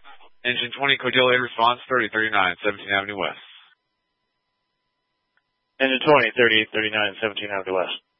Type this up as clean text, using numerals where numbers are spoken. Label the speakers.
Speaker 1: Engine 20, code yellow 8, response 3039, 17th Avenue West.
Speaker 2: Engine 20, 3839, 17th Avenue West.